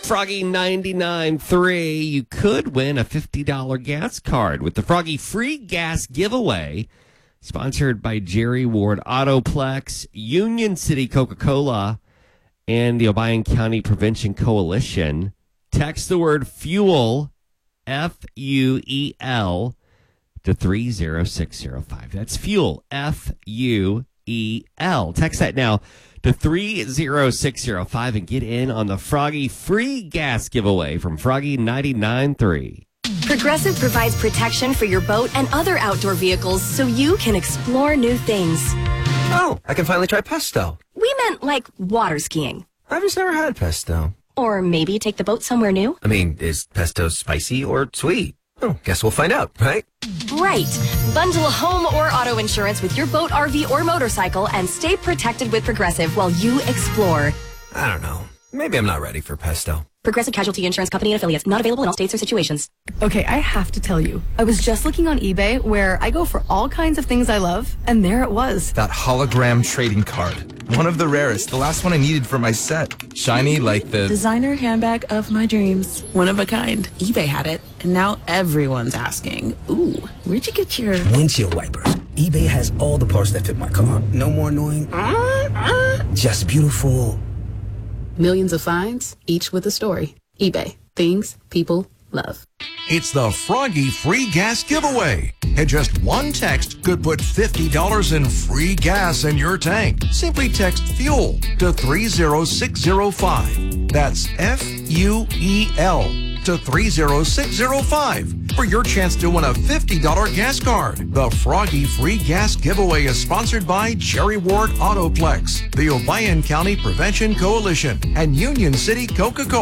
Froggy 99.3, you could win a $50 gas card with the Froggy free gas giveaway, sponsored by Jerry Ward Autoplex, Union City Coca-Cola, and the Obion County Prevention Coalition. Text the word FUEL, F-U-E-L, to 30605. That's FUEL, F-U-E-L. Text that now to 30605 and get in on the Froggy free gas giveaway from Froggy 99.3. Progressive provides protection for your boat and other outdoor vehicles so you can explore new things. Oh, I can finally try pesto. We meant like water skiing. I've just never had pesto. Or maybe take the boat somewhere new. I mean, is pesto spicy or sweet? Oh, guess we'll find out, right? Right. Bundle home or auto insurance with your boat, RV, or motorcycle and stay protected with Progressive while you explore. I don't know. Maybe I'm not ready for pesto. Progressive Casualty Insurance Company and Affiliates. Not available in all states or situations. Okay, I have to tell you. I was just looking on eBay where I go for all kinds of things I love, and there it was. That hologram trading card. One of the rarest. The last one I needed for my set. Shiny like the designer handbag of my dreams. One of a kind. eBay had it, and now everyone's asking, ooh, where'd you get your windshield wipers? eBay has all the parts that fit my car. No more annoying. Just beautiful. Millions of finds, each with a story. eBay. Things people love. It's the Froggy free gas giveaway. And just one text could put $50 in free gas in your tank. Simply text FUEL to 30605. That's FUEL to 30605 for your chance to win a $50 gas card. The Froggy free gas giveaway is sponsored by Jerry Ward Autoplex, the Obion County Prevention Coalition, and Union City Coca-Cola.